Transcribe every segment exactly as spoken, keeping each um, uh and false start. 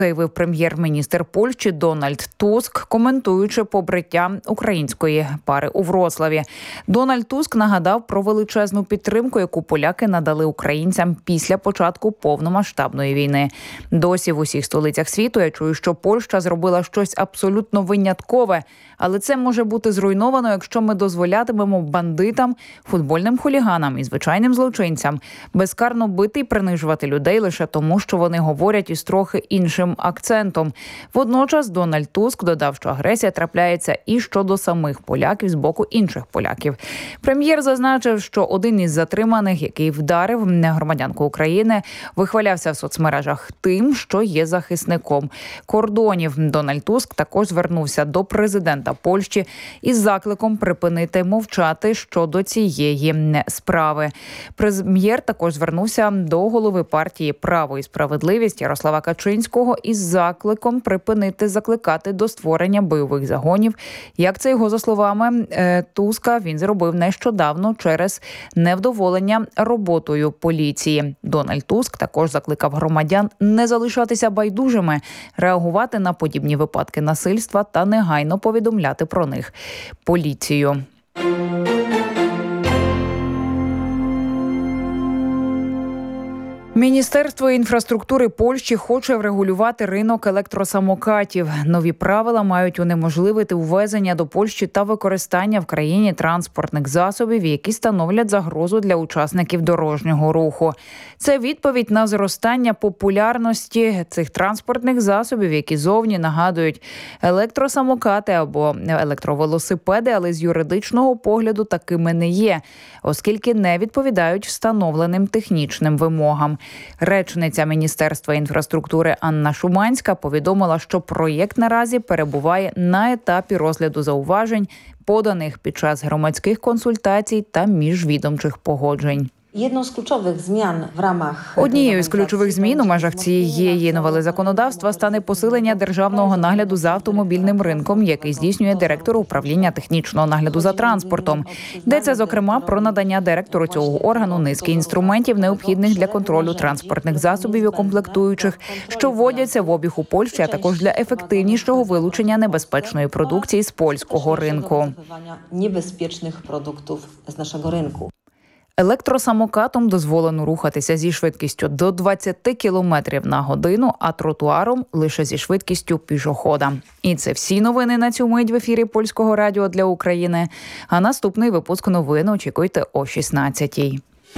заявив прем'єр-міністр Польщі Дональд Туск, коментуючи побриття української пари у Вроцлаві. Дональд Туск нагадав про величезну підтримку, яку поляки надали українцям після початку повномасштабної війни. Досі в усіх столицях світу я чую, що Польща зробила щось абсолютно виняткове, але це може бути зруйновано, якщо ми дозволятимемо бандитам, футбольним хуліганам і звичайним злочинцям безкарно бити і принижувати людей лише тому, що вони говорять із трохи іншим акцентом. Водночас Дональд Туск додав, що агресія трапляється і щодо самих поляків з боку інших поляків. Прем'єр зазначив, що один із затриманих, який вдарив громадянку України, вихвалявся в соцмережах тим, що є захисником кордонів. Дональд Туск також звернувся до президента Польщі із закликом припинити мовчати щодо цієї справи. Прем'єр також звернувся до голови партії «Право і справедливість» Ярослава Качинського із закликом припинити закликати до створення бойових загонів. Як це його, за словами Туска, він зробив нещодавно через невдоволення роботою поліції. Дональд Туск також закликав громадян не залишатися байдужими, реагувати на подібні випадки насильства та негайно повідомляти про них поліцію. Міністерство інфраструктури Польщі хоче врегулювати ринок електросамокатів. Нові правила мають унеможливити ввезення до Польщі та використання в країні транспортних засобів, які становлять загрозу для учасників дорожнього руху. Це відповідь на зростання популярності цих транспортних засобів, які зовні нагадують електросамокати або електровелосипеди, але з юридичного погляду такими не є, оскільки не відповідають встановленим технічним вимогам. Речниця Міністерства інфраструктури Анна Шуманська повідомила, що проєкт наразі перебуває на етапі розгляду зауважень, поданих під час громадських консультацій та міжвідомчих погоджень. Jedną z kluczowych zmian w ramach Однією з ключових змін у межах цієї новели законодавства стане посилення державного нагляду за автомобільним ринком, який здійснює директор управління технічного нагляду за транспортом. Йдеться, зокрема, про надання директору цього органу низки інструментів, необхідних для контролю транспортних засобів і комплектуючих, що вводяться в обіг у Польщі, а також для ефективнішого вилучення небезпечної продукції з польського ринку. Небезпечних продуктів з нашого ринку. Електросамокатом дозволено рухатися зі швидкістю до двадцять кілометрів на годину, а тротуаром – лише зі швидкістю пішохода. І це всі новини на цю мить в ефірі Польського радіо для України. А наступний випуск новин очікуйте о шістнадцятій.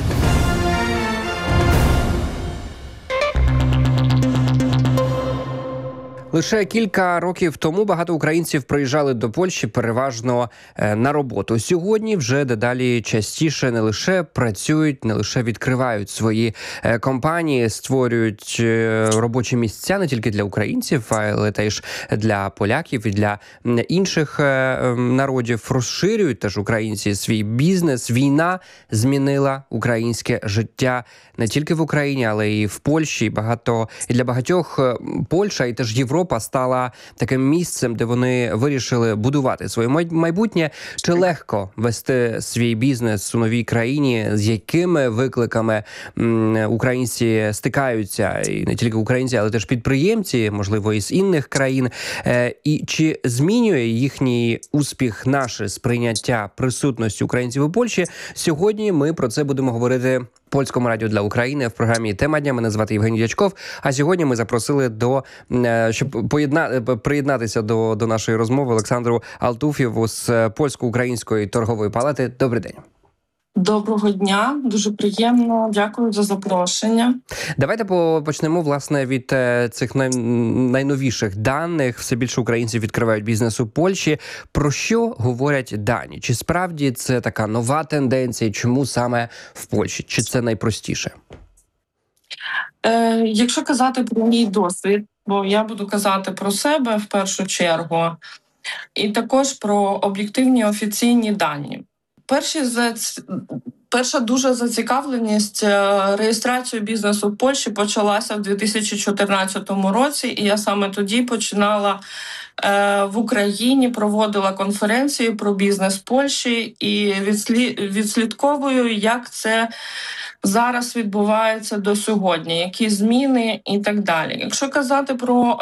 Лише кілька років тому багато українців приїжджали до Польщі переважно на роботу. Сьогодні вже дедалі частіше не лише працюють, не лише відкривають свої компанії, створюють робочі місця не тільки для українців, але теж для поляків і для інших народів. Розширюють теж українці свій бізнес. Війна змінила українське життя не тільки в Україні, але і в Польщі. Багато і для багатьох Польща і теж Європа стала таким місцем, де вони вирішили будувати своє майбутнє. Чи легко вести свій бізнес у новій країні? З якими викликами українці стикаються? І не тільки українці, але теж підприємці, можливо, із інших країн. І чи змінює їхній успіх наше сприйняття присутності українців у Польщі? Сьогодні ми про це будемо говорити в Польському радіо для України в програмі «Тема дня». Мене звати Євгеній Дячков. А сьогодні ми запросили до, щоб поєдна, приєднатися до, до нашої розмови Олександру Алтуфєву з Польсько-Української торгової палати. Добрий день. Доброго дня, дуже приємно, дякую за запрошення. Давайте почнемо, власне, від цих най... найновіших даних. Все більше українців відкривають бізнес у Польщі. Про що говорять дані? Чи справді це така нова тенденція? Чому саме в Польщі? Чи це найпростіше? Е, якщо казати про мій досвід, бо я буду казати про себе в першу чергу, і також про об'єктивні офіційні дані. Перші за перша дуже зацікавленість реєстрацією бізнесу в Польщі почалася в дві тисячі чотирнадцятому році, і я саме тоді починала е, в Україні, проводила конференції про бізнес в Польщі і відслід, відслідковую, як це зараз відбувається до сьогодні, які зміни і так далі. Якщо казати про